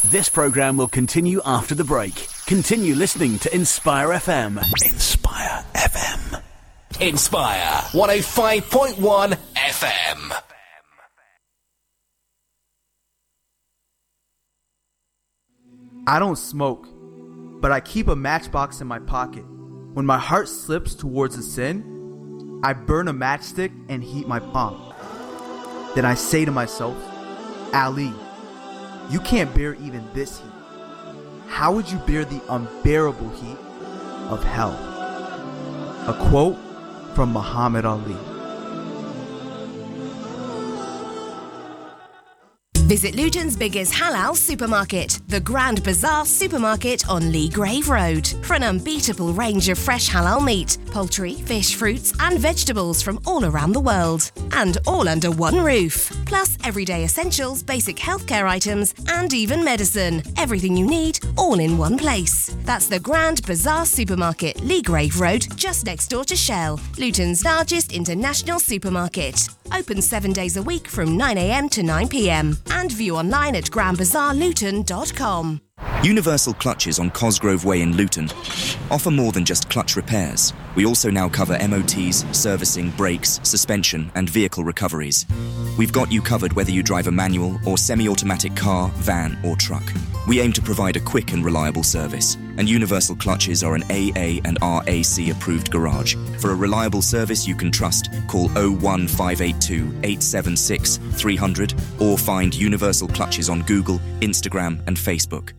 This programme will continue after the break. Continue listening to Inspire FM. Inspire FM. Inspire 105.1 FM. I don't smoke, but I keep a matchbox in my pocket. When my heart slips towards a sin, I burn a matchstick and heat my palm. Then I say to myself, Ali, you can't bear even this heat. How would you bear the unbearable heat of hell? A quote from Muhammad Ali. Visit Luton's biggest halal supermarket, the Grand Bazaar Supermarket on Lee Grave Road, for an unbeatable range of fresh halal meat, poultry, fish, fruits and vegetables from all around the world. And all under one roof. Plus everyday essentials, basic healthcare items and even medicine. Everything you need, all in one place. That's the Grand Bazaar Supermarket, Lee Grave Road, just next door to Shell, Luton's largest international supermarket. Open 7 days a week from 9 a.m. to 9 p.m. And view online at grandbazaarluton.com. Universal Clutches on Cosgrove Way in Luton offer more than just clutch repairs. We also now cover MOTs, servicing, brakes, suspension and vehicle recoveries. We've got you covered whether you drive a manual or semi-automatic car, van or truck. We aim to provide a quick and reliable service, and Universal Clutches are an AA and RAC approved garage. For a reliable service you can trust, call 01582 876 300 or find Universal Clutches on Google, Instagram and Facebook.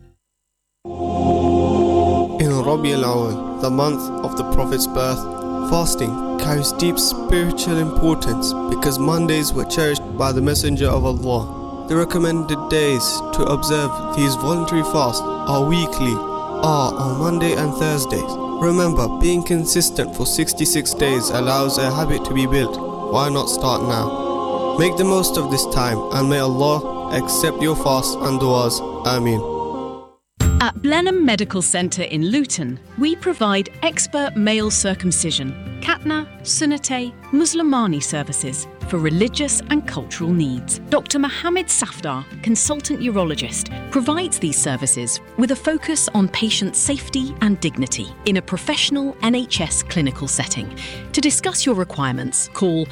In Rabi al-Awwal, the month of the Prophet's birth, fasting carries deep spiritual importance because Mondays were cherished by the Messenger of Allah. The recommended days to observe these voluntary fasts are weekly, on Monday and Thursdays. Remember, being consistent for 66 days allows a habit to be built. Why not start now? Make the most of this time and may Allah accept your fasts and du'as. Ameen. At Blenheim Medical Centre in Luton, we provide expert male circumcision, Khatna, Sunnate, Muslimani services for religious and cultural needs. Dr. Mohammed Safdar, consultant urologist, provides these services with a focus on patient safety and dignity in a professional NHS clinical setting. To discuss your requirements, call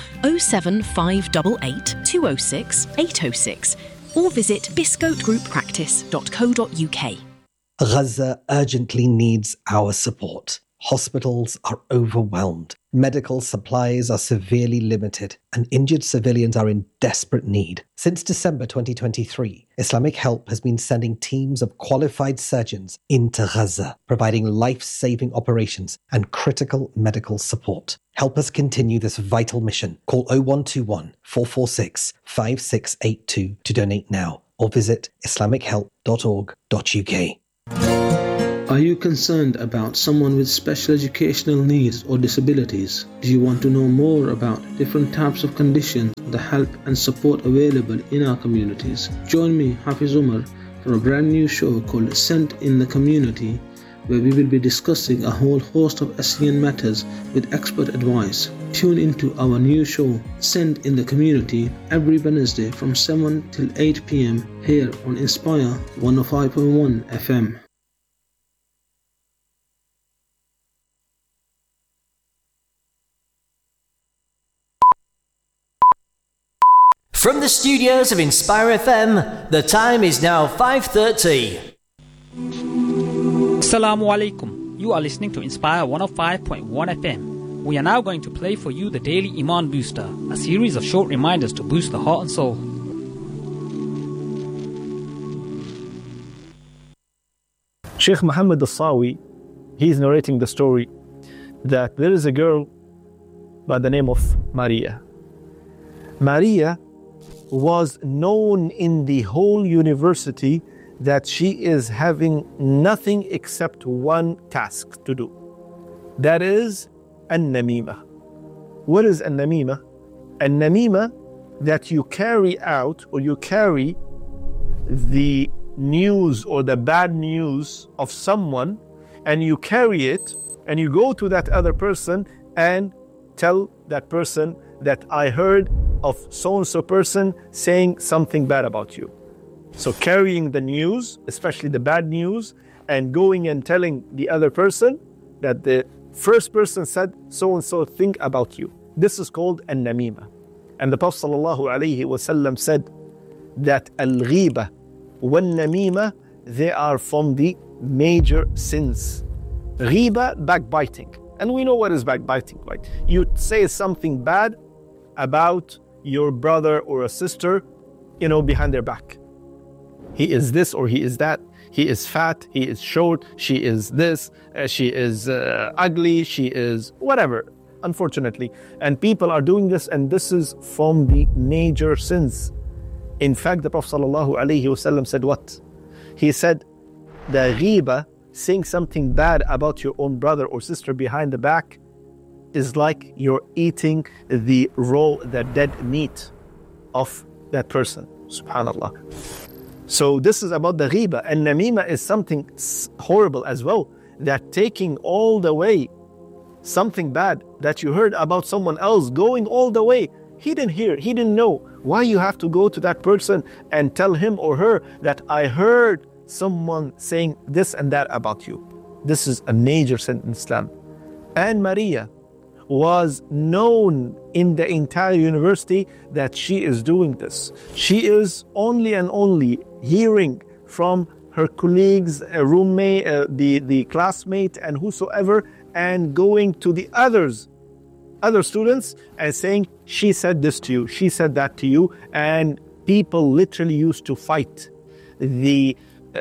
07588 206 806 or visit biscotegrouppractice.co.uk. Gaza urgently needs our support. Hospitals are overwhelmed. Medical supplies are severely limited, and injured civilians are in desperate need. Since December 2023, Islamic Help has been sending teams of qualified surgeons into Gaza, providing life-saving operations and critical medical support. Help us continue this vital mission. Call 0121 446 5682 to donate now, or visit islamichelp.org.uk. Are you concerned about someone with special educational needs or disabilities? Do you want to know more about different types of conditions, the help and support available in our communities? Join me, Hafiz Umar, for a brand new show called Sent in the Community, where we will be discussing a whole host of SEN matters with expert advice. Tune into our new show, Sent in the Community, every Wednesday from 7 till 8 p.m. here on Inspire 105.1 FM. From the studios of Inspire FM, the time is now 5:30. Assalamu alaikum. You are listening to Inspire 105.1 FM. We are now going to play for you the Daily Iman Booster, a series of short reminders to boost the heart and soul. Sheikh Muhammad al-Sawi, he is narrating the story that there is a girl by the name of Maria. Maria was known in the whole university that she is having nothing except one task to do. That is an-namima. What is an-namima? An-namima, that you carry out or you carry the news or the bad news of someone, and you carry it and you go to that other person and tell that person that I heard of so-and-so person saying something bad about you. So carrying the news, especially the bad news, and going and telling the other person that the first person said so-and-so thing about you. This is called an-namima. And the Prophet ﷺ said that al-ghiba wal-namima, they are from the major sins. Ghiba, backbiting. And we know what is backbiting, right? You say something bad about your brother or a sister, behind their back. He is this or he is that. He is fat, he is short, she is this, she is ugly, she is whatever, unfortunately. And people are doing this, and this is from the major sins. In fact, the Prophet ﷺ said what? He said, the ghiba, saying something bad about your own brother or sister behind the back, is like you're eating the dead meat of that person. Subhanallah. So this is about the ghiba. And namima is something horrible as well. That taking all the way something bad that you heard about someone else, going all the way. He didn't hear, he didn't know. Why you have to go to that person and tell him or her that I heard someone saying this and that about you. This is a major sin in Islam. And Maria was known in the entire university that she is doing this. She is only and only hearing from her colleagues, a roommate, the classmate, and whosoever, and going to the other students and saying, she said this to you, she said that to you. And people literally used to fight. The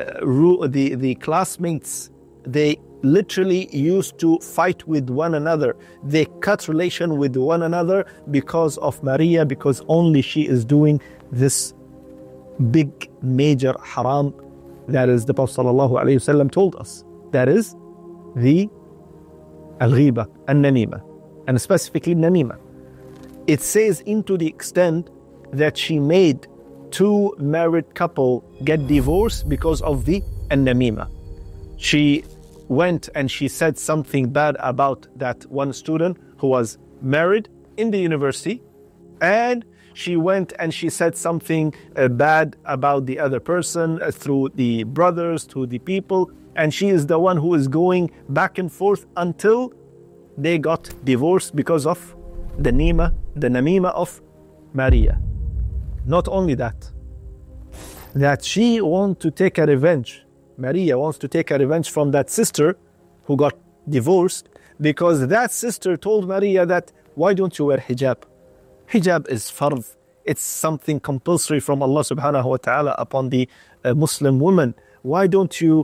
classmates, they literally used to fight with one another. They cut relation with one another because of Maria, because only she is doing this big major haram. That is, the Prophet ﷺ told us. That is the al-ghiba, an-namima, and specifically namima. It says into the extent that she made 2 married couple get divorced because of the an-namima. She went and she said something bad about that one student who was married in the university, and she went and she said something bad about the other person through the brothers, to the people, and she is the one who is going back and forth until they got divorced because of the namima of Maria. Not only that she wants to take a revenge. Maria wants to take a revenge from that sister who got divorced, because that sister told Maria that, why don't you wear hijab? Hijab is fard. It's something compulsory from Allah subhanahu wa ta'ala upon the Muslim woman. Why don't you,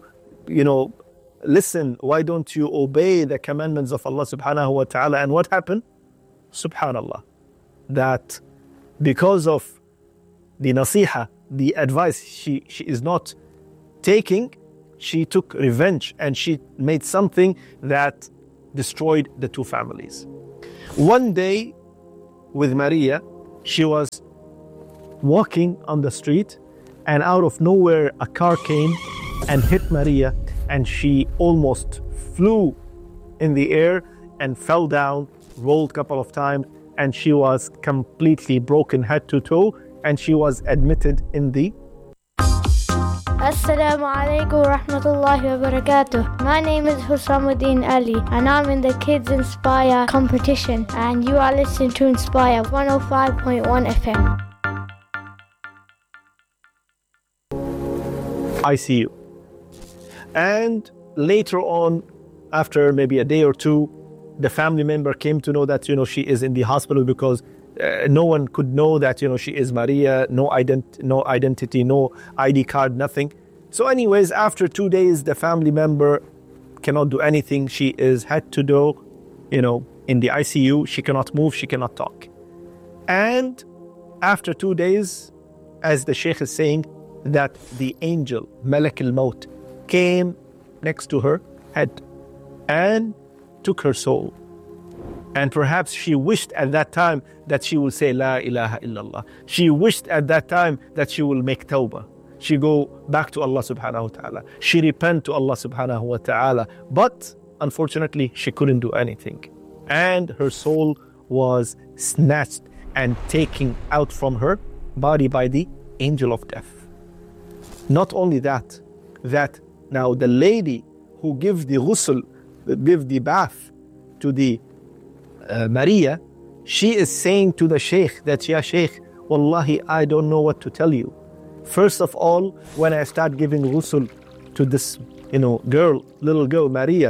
listen? Why don't you obey the commandments of Allah subhanahu wa ta'ala? And what happened? Subhanallah. That because of the nasiha, the advice she is not taking, she took revenge and she made something that destroyed the 2 families. One day with Maria, she was walking on the street, and out of nowhere a car came and hit Maria, and she almost flew in the air and fell down, rolled a couple of times, and she was completely broken head to toe, and she was admitted in the Assalamu alaikum wa rahmatullahi wa barakatuh. My name is Husamuddin Ali, and I'm in the Kids Inspire competition, and you are listening to Inspire 105.1 FM. ICU. And later on, after maybe a day or 2, the family member came to know that, she is in the hospital, because no one could know that, she is Maria, no identity, no ID card, nothing. So anyways, after 2 days, the family member cannot do anything. She is head to toe, in the ICU. She cannot move, she cannot talk. And after 2 days, as the Sheikh is saying, that the angel, Malak al-Maut, came next to her head and took her soul. And perhaps she wished at that time that she will say La ilaha illallah. She wished at that time that she will make tawbah. She go back to Allah subhanahu wa ta'ala. She repent to Allah subhanahu wa ta'ala. But unfortunately, she couldn't do anything. And her soul was snatched and taken out from her body by the angel of death. Not only that now the lady who gives the ghusl, give the bath to the Maria, she is saying to the Sheikh that, Ya Sheikh, Wallahi, I don't know what to tell you. First of all, when I start giving ghusl to this, little girl, Maria,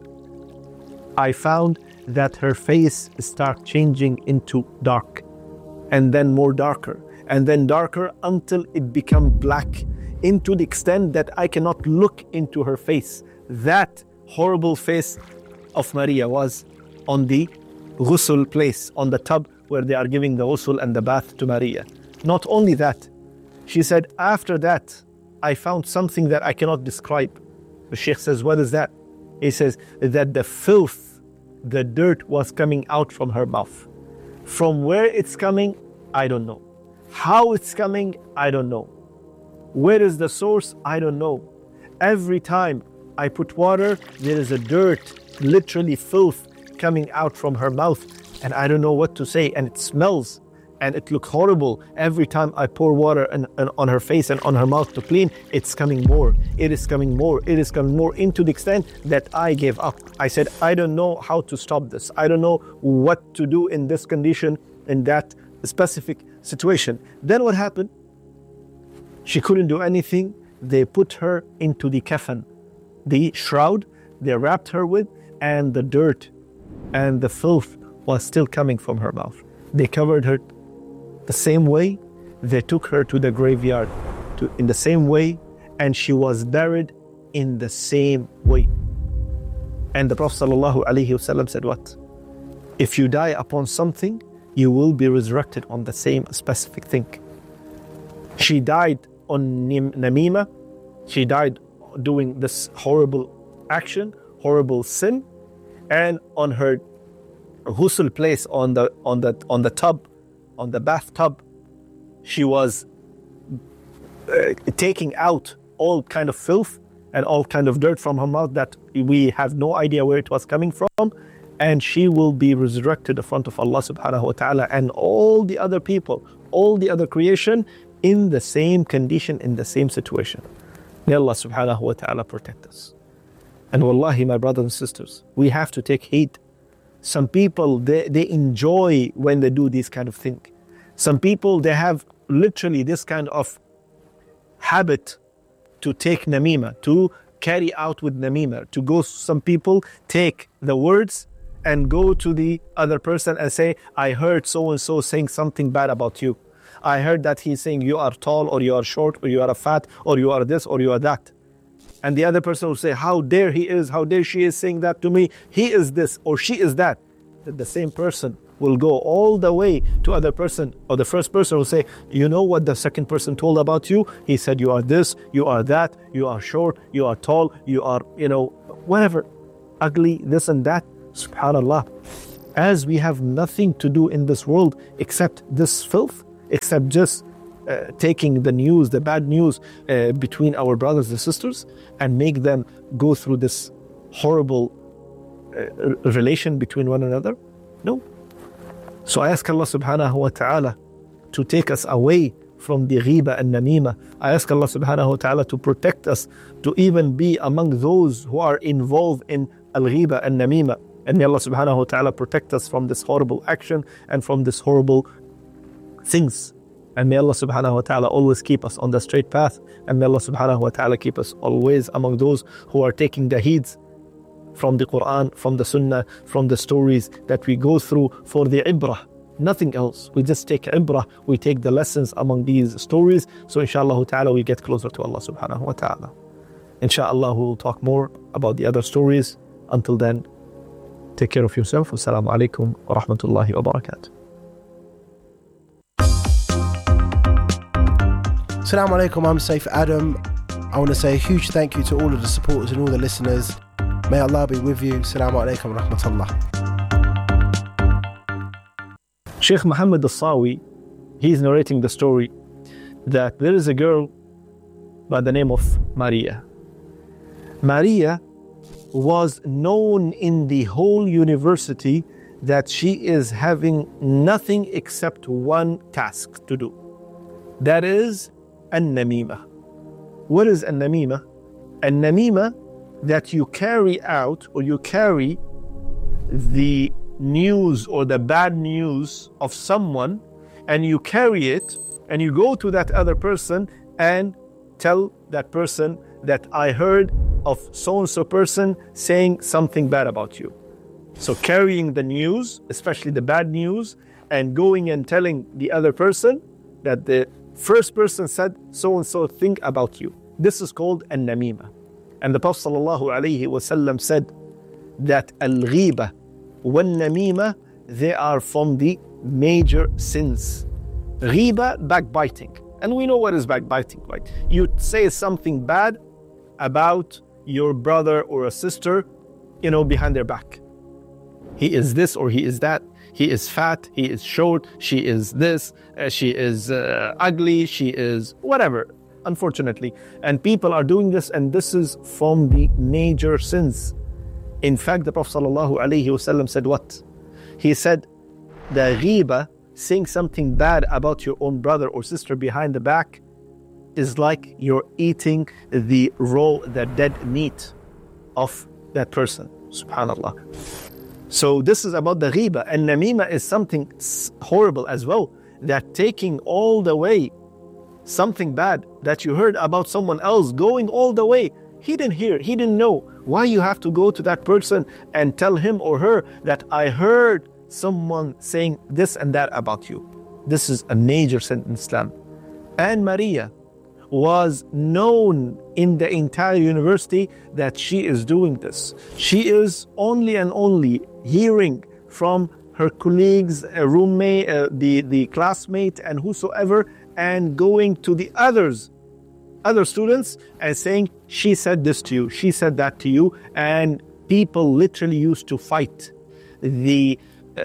I found that her face start changing into dark, and then more darker, and then darker until it become black, into the extent that I cannot look into her face. That horrible face of Maria was on the ghusl place, on the tub where they are giving the ghusl and the bath to Maria. Not only that, she said, after that, I found something that I cannot describe. The Sheikh says, what is that? He says that the filth, the dirt was coming out from her mouth. From where it's coming, I don't know. How it's coming, I don't know. Where is the source? I don't know. Every time I put water, there is a dirt, literally filth, coming out from her mouth, and I don't know what to say, and it smells and it looks horrible. Every time I pour water on her face and on her mouth to clean, it's coming more. It is coming more. It is coming more, into the extent that I gave up. I said, I don't know how to stop this. I don't know what to do in this condition, in that specific situation. Then what happened? She couldn't do anything. They put her into the kafan, the shroud they wrapped her with, and the dirt and the filth was still coming from her mouth. They covered her the same way. They took her to the graveyard in the same way, and she was buried in the same way. And the Prophet ﷺ said what? If you die upon something, you will be resurrected on the same specific thing. She died on namima. She died doing this horrible action, horrible sin, and on her ghusl place, on the tub, on the bathtub, she was taking out all kind of filth and all kind of dirt from her mouth that we have no idea where it was coming from, and she will be resurrected in front of Allah subhanahu wa ta'ala and all the other people, all the other creation, in the same condition, in the same situation. May Allah subhanahu wa ta'ala protect us. And wallahi, my brothers and sisters, we have to take heed. Some people, they enjoy when they do this kind of thing. Some people, they have literally this kind of habit to take namima, to carry out with namima, to go, some people take the words and go to the other person and say, I heard so-and-so saying something bad about you. I heard that he's saying you are tall, or you are short, or you are fat, or you are this, or you are that. And the other person will say, how dare he is, how dare she is saying that to me. He is this, or she is that. The same person will go all the way to other person, or the first person will say, you know what the second person told about you? He said you are this, you are that, you are short, you are tall, you are, whatever, ugly, this and that. Subhanallah. As we have nothing to do in this world except this filth, except just taking the news, the bad news between our brothers and sisters, and make them go through this horrible relation between one another? No. So I ask Allah subhanahu wa ta'ala to take us away from the ghiba and namima. I ask Allah subhanahu wa ta'ala to protect us, to even be among those who are involved in al-ghiba and namima. And may Allah subhanahu wa ta'ala protect us from this horrible action and from this horrible things. And may Allah subhanahu wa ta'ala always keep us on the straight path. And may Allah subhanahu wa ta'ala keep us always among those who are taking the heeds from the Quran, from the Sunnah, from the stories that we go through for the ibrah. Nothing else. We just take ibrah, we take the lessons among these stories. So inshallah ta'ala we get closer to Allah subhanahu wa ta'ala. Inshallah we will talk more about the other stories. Until then, take care of yourself. Wassalamu alaikum wa rahmatullahi wa barakatuh. Assalamu alaikum, I'm Saif Adam. I want to say a huge thank you to all of the supporters and all the listeners. May Allah be with you. Assalamu alaikum wa rahmatullah. Sheikh Muhammad al-Sawi, he's narrating the story that there is a girl by the name of Maria. Maria was known in the whole university that she is having nothing except one task to do. That is an-namima. What is an-namima? An-namima, that you carry out or you carry the news or the bad news of someone, and you carry it and you go to that other person and tell that person that I heard of so-and-so person saying something bad about you. So carrying the news, especially the bad news, and going and telling the other person that the first person said so-and-so thing about you. This is called an-namima. And the Prophet ﷺ said that al-ghiba wal-namima, they are from the major sins. Ghiba, backbiting. And we know what is backbiting, right? You say something bad about your brother or a sister, behind their back. He is this or he is that. He is fat, he is short, she is this, she is ugly, she is whatever, unfortunately. And people are doing this, and this is from the major sins. In fact, the Prophet ﷺ said what? He said, the ghiba, saying something bad about your own brother or sister behind the back, is like you're eating the dead meat of that person. Subhanallah. So this is about the ghiba. And namima is something horrible as well, that taking all the way something bad that you heard about someone else, going all the way. He didn't hear, he didn't know. Why you have to go to that person and tell him or her that I heard someone saying this and that about you? This is a major sin in Islam. And Maria was known in the entire university that she is doing this. She is only and only hearing from her colleagues, a roommate, the classmate, and whosoever, and going to the other students and saying, she said this to you, she said that to you. And people literally used to fight. The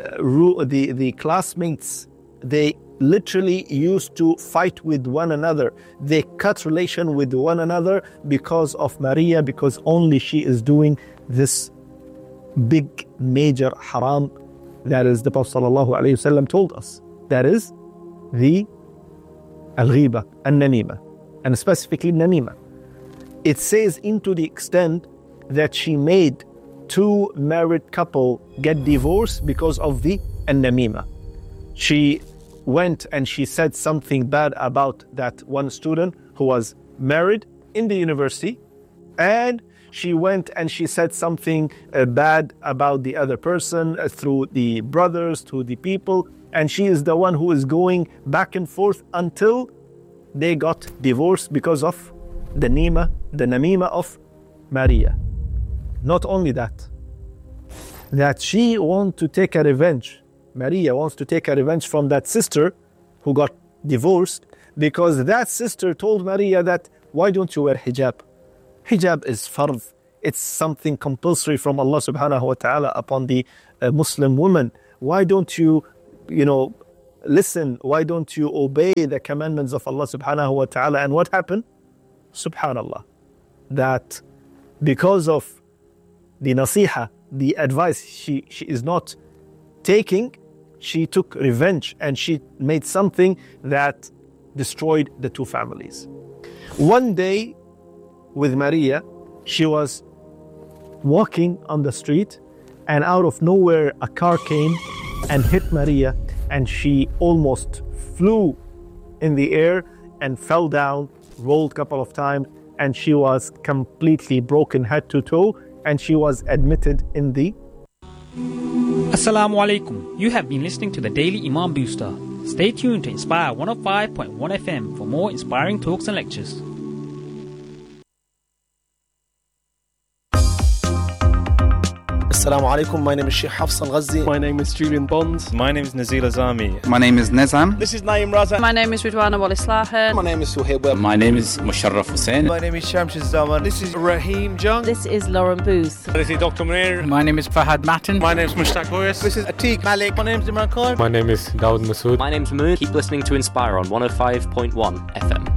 classmates, they literally used to fight with one another. They cut relation with one another because of Maria, because only she is doing this big major haram that is the Prophet ﷺ told us. That is the al-ghiba, an-namima, and specifically namima. It says into the extent that she made 2 married couple get divorced because of the an-namima. She went and she said something bad about that one student who was married in the university, and she went and she said something bad about the other person through the brothers, to the people, and she is the one who is going back and forth until they got divorced because of the namima of Maria. Not only that she wants to take a revenge. Maria wants to take a revenge from that sister who got divorced, because that sister told Maria that, why don't you wear hijab? Hijab is fard. It's something compulsory from Allah subhanahu wa ta'ala upon the Muslim woman. Why don't you, listen? Why don't you obey the commandments of Allah subhanahu wa ta'ala? And what happened? Subhanallah. That because of the nasiha, the advice she is not taking, she took revenge and she made something that destroyed the 2 families. One day with Maria, she was walking on the street, and out of nowhere a car came and hit Maria, and she almost flew in the air and fell down, rolled a couple of times, and she was completely broken head to toe, and she was admitted in the... Assalamu alaikum. You have been listening to the Daily Imam Booster. Stay tuned to Inspire 105.1 FM for more inspiring talks and lectures. Assalamu alaikum. My name is Sheikh Hafs Al-Ghazi. My name is Julian Bond. My name is Nazil Azami. My name is Nezam. This is Naeem Raza. My name is Ridwana Walislahan. My name is Suhaib Web. My name is Musharraf Hussain. My name is Shamshid Zaman. This is Raheem Jung. This is Lauren Booth. This is Dr. Munir. My name is Fahad Matin. My name is Mushtaq Hoyas. This is Atiq Malik. My name is Imran Khan. My name is Dawood Masood. My name is Moon. Keep listening to Inspire on 105.1 FM.